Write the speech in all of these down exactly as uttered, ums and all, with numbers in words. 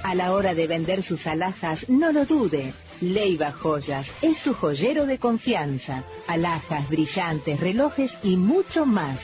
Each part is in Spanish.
A la hora de vender sus alhajas, no lo dude. Leiva Joyas es su joyero de confianza. Alhajas, brillantes, relojes y mucho más.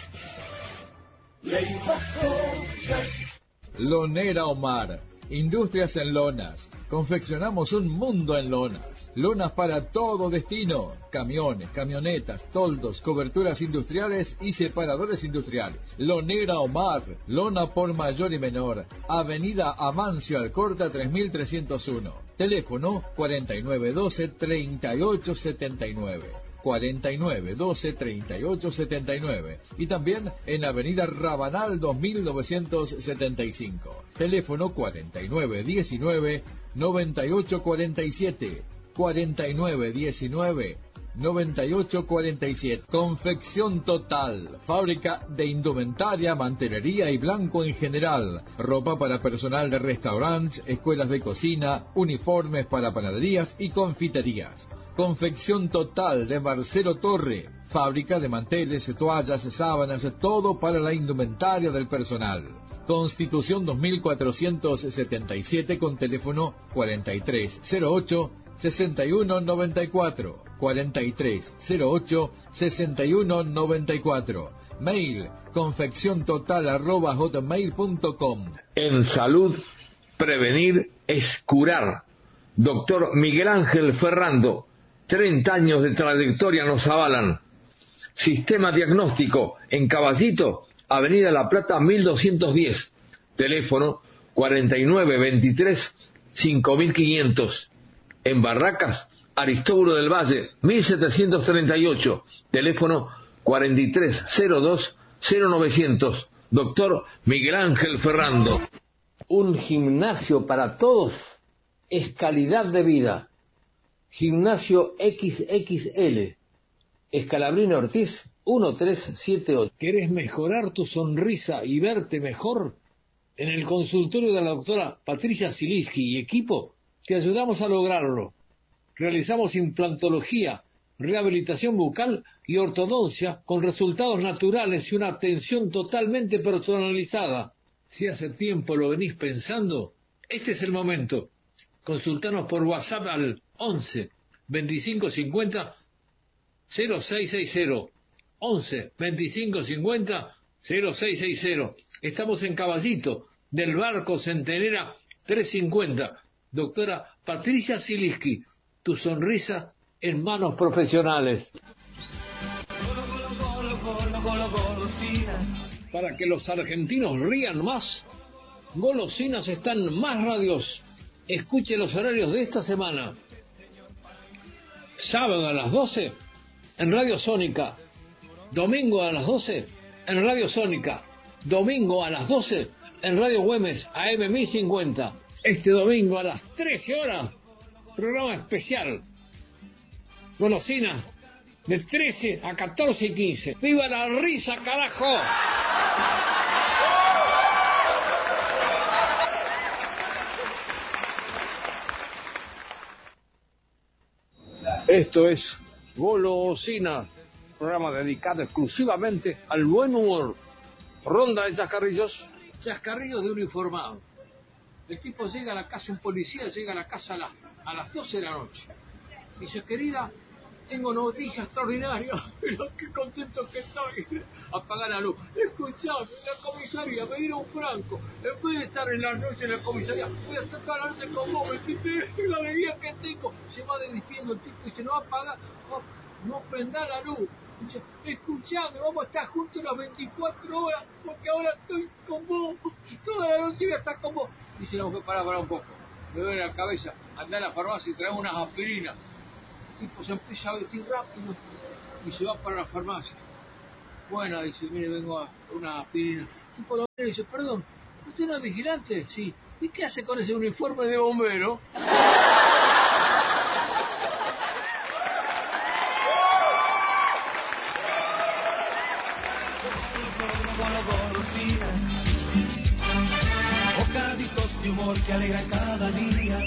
Leiva Joyas. Lonera Omar. Industrias en lonas. Confeccionamos un mundo en lonas. Lonas para todo destino. Camiones, camionetas, toldos, coberturas industriales y separadores industriales. Lonera Omar. Lona por mayor y menor. Avenida Amancio Alcorta tres mil trescientos uno. Teléfono cuarenta y nueve doce, treinta y ocho setenta y nueve. cuarenta y nueve doce, treinta y ocho setenta y nueve y también en Avenida Rabanal dos mil novecientos setenta y cinco. Teléfono cuarenta y nueve diecinueve, noventa y ocho cuarenta y siete. cuarenta y nueve diecinueve, noventa y ocho cuarenta y siete. Confección Total, fábrica de indumentaria, mantelería y blanco en general, ropa para personal de restaurantes, escuelas de cocina, uniformes para panaderías y confiterías. Confección Total de Marcelo Torre, fábrica de manteles, toallas, sábanas, todo para la indumentaria del personal. Constitución dos mil cuatrocientos setenta y siete con teléfono cuarenta y tres cero ocho, sesenta y uno noventa y cuatro, cuarenta y tres cero ocho, sesenta y uno noventa y cuatro. Mail confecciontotal arroba hotmail punto com. En salud, prevenir es curar. Doctor Miguel Ángel Ferrando, treinta años de trayectoria nos avalan. Sistema diagnóstico en Caballito, Avenida La Plata mil doscientos diez. Teléfono cuarenta y nueve veintitrés, cinco mil quinientos. En Barracas, Aristóbulo del Valle mil setecientos treinta y ocho. Teléfono cuarenta y tres cero dos, cero novecientos. Doctor Miguel Ángel Ferrando. Un gimnasio para todos es calidad de vida. Gimnasio equis equis ele, Escalabrino Ortiz mil trescientos setenta y ocho. ¿Querés mejorar tu sonrisa y verte mejor? En el consultorio de la doctora Patricia Zielinski y equipo te ayudamos a lograrlo. Realizamos implantología, rehabilitación bucal y ortodoncia con resultados naturales y una atención totalmente personalizada. Si hace tiempo lo venís pensando, este es el momento. Consultanos por WhatsApp al once, veinticinco cincuenta, cero seis sesenta. once, veinticinco cincuenta, cero seis sesenta. Estamos en Caballito, del Barco Centenera trescientos cincuenta. Doctora Patricia Zielinski, tu sonrisa en manos profesionales. Para que los argentinos rían más, Golosinas están más radios. Escuche los horarios de esta semana. Sábado a las doce en Radio Sónica. Domingo a las doce en Radio Sónica. Domingo a las doce en Radio Güemes A M mil cincuenta. Este domingo a las trece horas, programa especial. Golosinas de trece a catorce y quince. ¡Viva la risa, carajo! Esto es Golosinas, programa dedicado exclusivamente al buen humor. Ronda de chascarrillos. Chascarrillos de uniformado. El tipo llega a la casa, un policía llega a la casa a, la, a las doce de la noche. Dice, querida, tengo noticias extraordinarias. Pero qué contento que estoy. Apagar la luz. Escuchame, en la comisaría me dieron franco. En vez de estar en la noche en la comisaría, voy a estar toda la noche con vos. ¿Me la alegría que tengo? Se va desvistiendo el tipo y dice, no apaga, no, no prenda la luz. Dice, escuchame, vamos a estar juntos las veinticuatro horas, porque ahora estoy con vos. Toda la noche voy a estar con vos. Dice la mujer, pará, pará un poco. Me duele la cabeza, andá a la farmacia y trae unas aspirinas. El tipo se empieza a vestir rápido y se va para la farmacia. Bueno, dice, mire, vengo a una aspirina. El tipo lo mira y dice, perdón, ¿usted no es vigilante? Sí. ¿Y qué hace con ese uniforme de bombero? Bocaditos de humor que alegran cada día.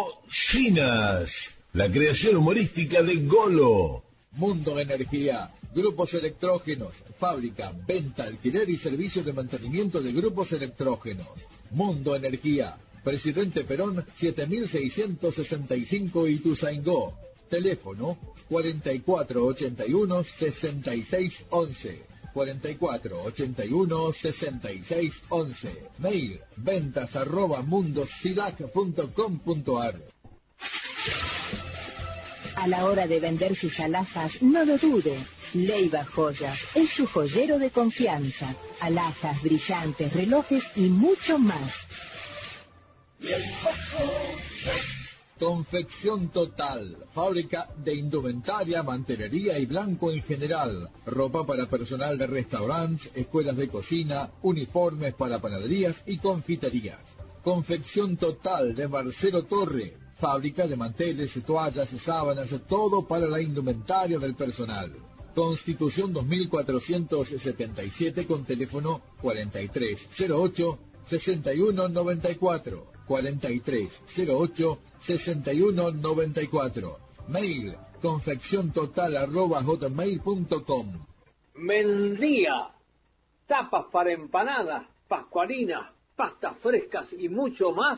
Golosinas, la creación humorística de Golo. Mundo de Energía, Grupos Electrógenos, fábrica, venta, alquiler y servicio de mantenimiento de grupos electrógenos. Mundo Energía, Presidente Perón, siete mil seiscientos sesenta y cinco Ituzaingó. Teléfono cuarenta y cuatro ochenta y uno sesenta y seis once. cuarenta y cuatro ochenta y uno sesenta y seis once. Mail ventas arroba mundosilac punto com punto ar. A la hora de vender sus alhajas, no lo dude. Leiva Joyas es su joyero de confianza. Alhajas, brillantes, relojes y mucho más. Confección Total, fábrica de indumentaria, mantelería y blanco en general, ropa para personal de restaurantes, escuelas de cocina, uniformes para panaderías y confiterías. Confección Total de Marcelo Torre, fábrica de manteles, toallas, sábanas, todo para la indumentaria del personal. Constitución dos mil cuatrocientos setenta y siete con teléfono cuarenta y tres cero ocho sesenta y uno noventa y cuatro. cuarenta y tres cero ocho sesenta y uno noventa y cuatro. Mail confecciontotal arroba hotmail punto com. Mendía, tapas para empanadas, pascualinas, pastas frescas y mucho más.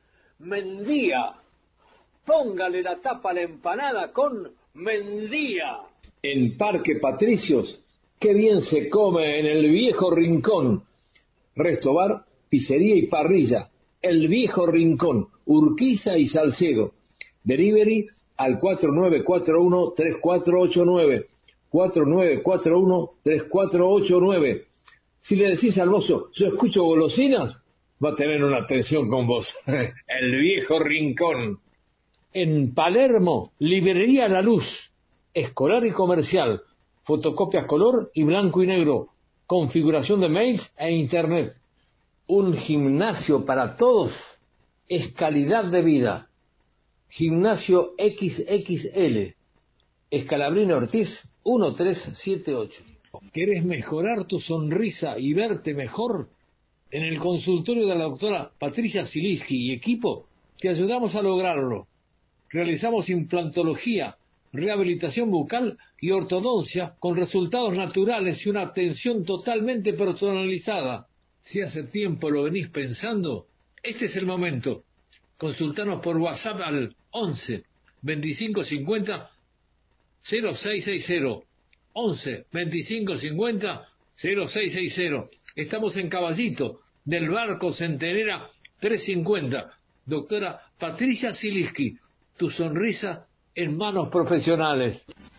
Mendía, póngale la tapa a la empanada con Mendía. En Parque Patricios, qué bien se come en el Viejo Rincón. Resto bar, pizzería y parrilla. El Viejo Rincón, Urquiza y Salcedo. Delivery al cuatro nueve cuatro uno tres cuatro ocho nueve. cuatro nueve cuatro uno tres cuatro ocho nueve. Si le decís al mozo, yo escucho golosinas, va a tener una atención con vos. El Viejo Rincón. En Palermo, Librería La Luz, escolar y comercial, fotocopias color y blanco y negro, configuración de mails e internet. Un gimnasio para todos es calidad de vida. Gimnasio equis equis ele, Escalabrino Ortiz uno tres siete ocho. ¿Querés mejorar tu sonrisa y verte mejor? En el consultorio de la doctora Patricia Zielinski y equipo te ayudamos a lograrlo. Realizamos implantología, rehabilitación bucal y ortodoncia con resultados naturales y una atención totalmente personalizada. Si hace tiempo lo venís pensando, este es el momento. Consultanos por WhatsApp al once veinticinco cincuenta cero seis seis cero. once veinticinco cincuenta cero seis seis cero. Estamos en Caballito, del Barco Centenera trescientos cincuenta. Doctora Patricia Zielinski, tu sonrisa en manos profesionales.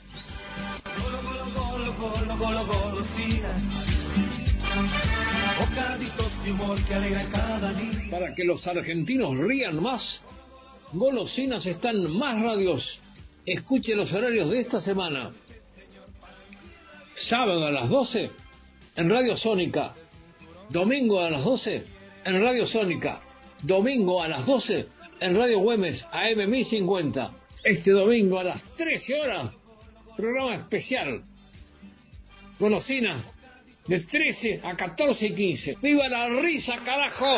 Golo, golo, golo, golo, golo, golosinas. Bocaditos de humor que alegran cada día. Para que los argentinos rían más, Golosinas están más radios. Escuche los horarios de esta semana. Sábado a las doce en Radio Sónica. Domingo a las doce en Radio Sónica. Domingo a las doce en Radio Güemes A M mil cincuenta. Este domingo a las trece horas, programa especial. Golosinas de trece a catorce y quince. ¡Viva la risa, carajo!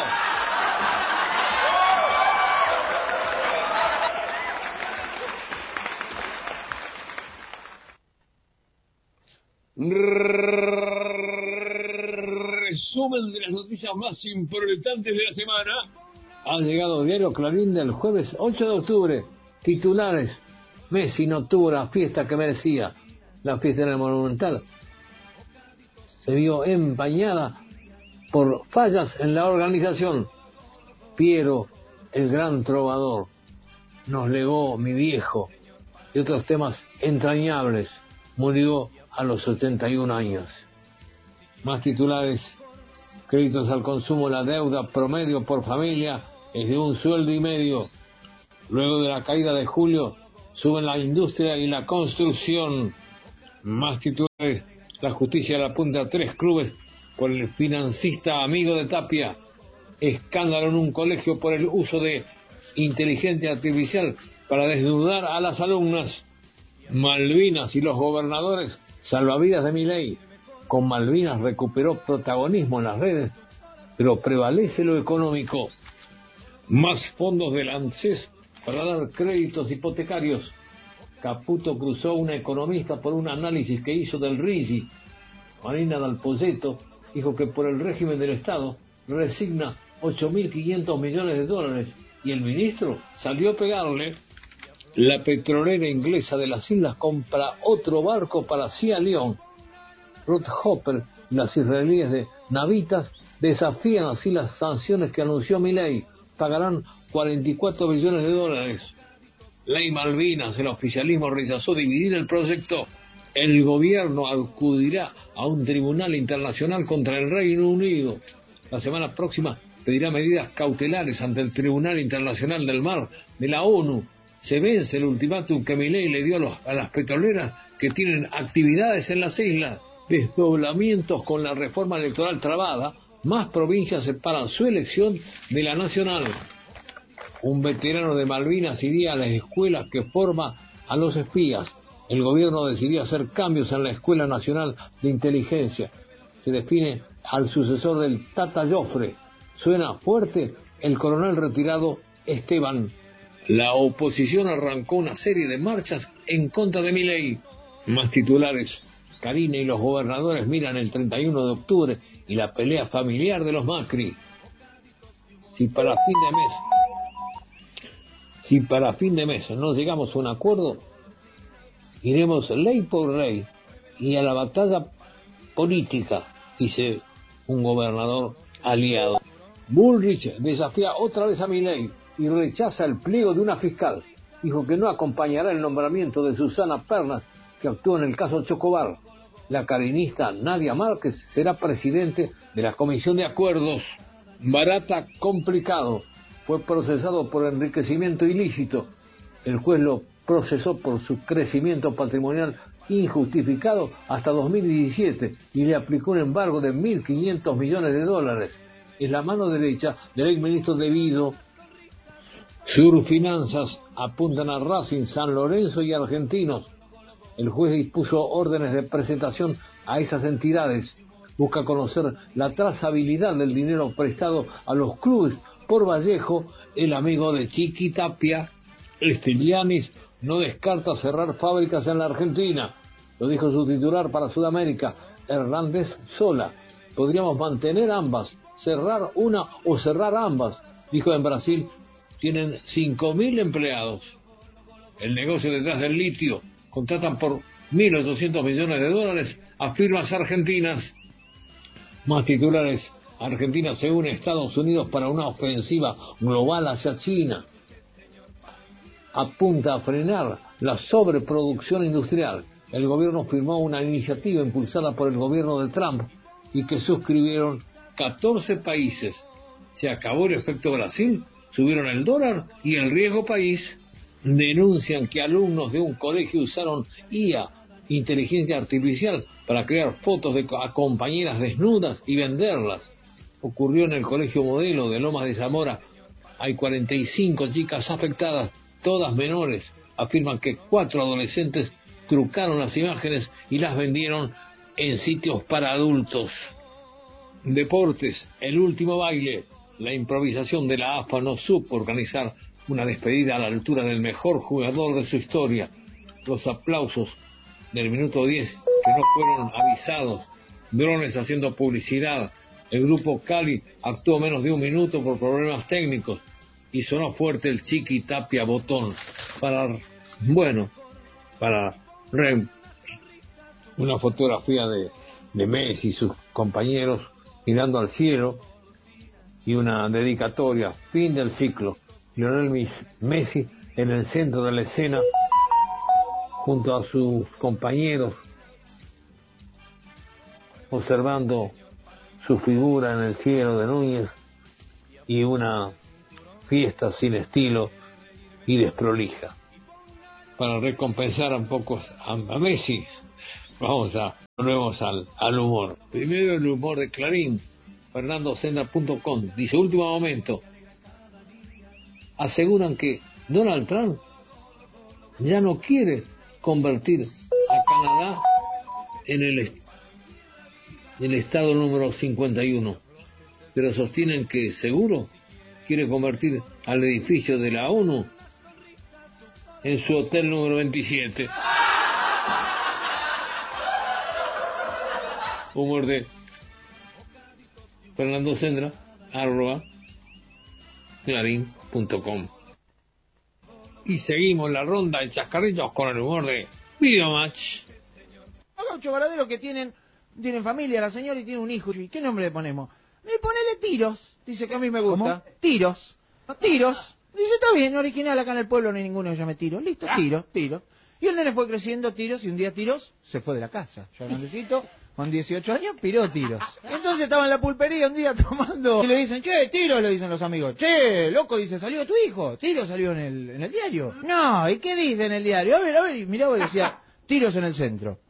Resumen de las noticias más importantes de la semana. Ha llegado Diario Clarín del jueves ocho de octubre. Titulares: Messi no tuvo la fiesta que merecía. La fiesta en el Monumental se vio empañada por fallas en la organización. Piero, el gran trovador, nos legó Mi viejo y otros temas entrañables. Murió a los setenta y un años. Más titulares: créditos al consumo, la deuda promedio por familia es de un sueldo y medio. Luego de la caída de julio, suben la industria y la construcción. Más titulares: la justicia le apunta a tres clubes por el financista amigo de Tapia. Escándalo en un colegio por el uso de inteligencia artificial para desnudar a las alumnas. Malvinas y los gobernadores, salvavidas de Milei. Con Malvinas recuperó protagonismo en las redes, pero prevalece lo económico. Más fondos del ANSES para dar créditos hipotecarios. Caputo cruzó una economista por un análisis que hizo del Rigi. Marina Dal Posetto dijo que por el régimen del Estado resigna ocho mil quinientos millones de dólares y el ministro salió a pegarle. La petrolera inglesa de las islas compra otro barco para Sierra Leone. Ruth Hopper y las israelíes de Navitas desafían así las sanciones que anunció Milei. Pagarán cuarenta y cuatro billones de dólares. Ley Malvinas, el oficialismo rechazó dividir el proyecto. El gobierno acudirá a un tribunal internacional contra el Reino Unido. La semana próxima pedirá medidas cautelares ante el Tribunal Internacional del Mar de la ONU. Se vence el ultimátum que Milei le dio a, los, a las petroleras que tienen actividades en las islas. Desdoblamientos con la reforma electoral trabada. Más provincias separan su elección de la nacional. Un veterano de Malvinas iría a las escuelas que forma a los espías. El gobierno decidió hacer cambios en la Escuela Nacional de Inteligencia. Se define al sucesor del Tata Joffre. Suena fuerte el coronel retirado Esteban. La oposición arrancó una serie de marchas en contra de Milei. Más titulares. Karina y los gobernadores miran el treinta y uno de octubre y la pelea familiar de los Macri. Si para fin de mes Si para fin de mes no llegamos a un acuerdo, iremos ley por ley y a la batalla política, dice un gobernador aliado. Bullrich desafía otra vez a Milei y rechaza el pliego de una fiscal. Dijo que no acompañará el nombramiento de Susana Pernas, que actuó en el caso Chocobar. La carinista Nadia Márquez será presidente de la Comisión de Acuerdos. Barata complicado. Fue procesado por enriquecimiento ilícito. El juez lo procesó por su crecimiento patrimonial injustificado hasta dos mil diecisiete y le aplicó un embargo de mil quinientos millones de dólares. Es la mano derecha del exministro De Vido. Surfinanzas apuntan a Racing, San Lorenzo y Argentinos. El juez dispuso órdenes de presentación a esas entidades. Busca conocer la trazabilidad del dinero prestado a los clubes por Vallejo. El amigo de Chiqui Tapia, Estilianis, no descarta cerrar fábricas en la Argentina. Lo dijo su titular para Sudamérica, Hernández Sola. Podríamos mantener ambas, cerrar una o cerrar ambas. Dijo en Brasil, tienen cinco mil empleados. El negocio detrás del litio. Contratan por mil ochocientos millones de dólares a firmas argentinas. Más titulares. Argentina se une a Estados Unidos para una ofensiva global hacia China. Apunta a frenar la sobreproducción industrial. El gobierno firmó una iniciativa impulsada por el gobierno de Trump y que suscribieron catorce países. Se acabó el efecto Brasil, subieron el dólar y el riesgo país. Denuncian que alumnos de un colegio usaron I A, inteligencia artificial, para crear fotos de a compañeras desnudas y venderlas. Ocurrió en el Colegio Modelo de Lomas de Zamora. Hay cuarenta y cinco chicas afectadas, todas menores. Afirman que cuatro adolescentes trucaron las imágenes y las vendieron en sitios para adultos. Deportes, el último baile. La improvisación de la A F A no supo organizar una despedida a la altura del mejor jugador de su historia. Los aplausos del minuto diez que no fueron avisados. Drones haciendo publicidad. El grupo Cali actuó menos de un minuto por problemas técnicos y sonó fuerte el Chiqui Tapia botón para, bueno, para re, una fotografía de, de Messi y sus compañeros mirando al cielo y una dedicatoria, fin del ciclo. Lionel Messi en el centro de la escena junto a sus compañeros observando su figura en el cielo de Núñez y una fiesta sin estilo y desprolija. Para recompensar un poco a, a Messi, vamos a volvemos al, al humor. Primero el humor de Clarín, fernando senda punto com, dice último momento. Aseguran que Donald Trump ya no quiere convertir a Canadá en el, el estado número cincuenta y uno, pero sostienen que seguro quiere convertir al edificio de la ONU en su hotel número veintisiete. Humor de Fernando Sendra, arroba clarín punto com. Y seguimos la ronda de chascarritos con el humor de Videomatch. Gaucho Varadero que tienen, tienen familia, la señora, y tiene un hijo. ¿Y qué nombre le ponemos? Le ponele Tiros. Dice que a mí me gusta. ¿Cómo? Tiros. Tiros. Dice, está bien, original, acá en el pueblo no hay ninguno que llame Tiros. Listo, Tiros, Tiros. Y el nene fue creciendo, Tiros, y un día Tiros se fue de la casa. Ya grandecito, con dieciocho años, piró Tiros. Entonces estaba en la pulpería un día tomando, y le dicen, che, Tiros, le dicen los amigos. Che, loco, dice, salió tu hijo. Tiros salió en el, en el diario. No, ¿y qué dice en el diario? A ver, a ver, y mirá, y decía, Tiros en el centro.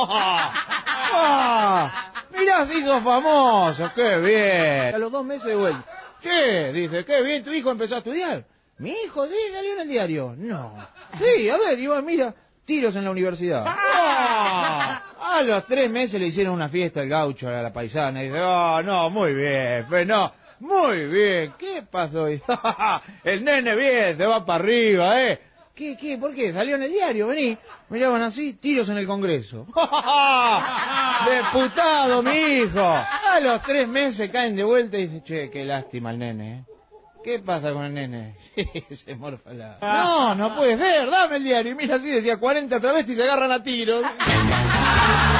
¡Ah! Mirá, se hizo famoso, qué bien. A los dos meses de vuelta. Che, dice, qué bien, tu hijo empezó a estudiar. Mi hijo, sí, salió en el diario. No. Sí, a ver, Iván, mira, Tiros en la universidad. ¡Ah! A los tres meses le hicieron una fiesta al Gaucho a la paisana. Y dice, oh, no, muy bien, pues no, muy bien. ¿Qué pasó? Y, el nene bien, se va para arriba, ¿eh? ¿Qué, qué? ¿Por qué? Salió en el diario, vení. Miraban así, Tiros en el Congreso. ¡Diputado, mi hijo! A los tres meses caen de vuelta y dicen, che, qué lástima el nene, ¿eh? ¿Qué pasa con el nene? Se morfa la... No, no puede ser, dame el diario. Y mira así, decía cuarenta travestis y se agarran a tiros.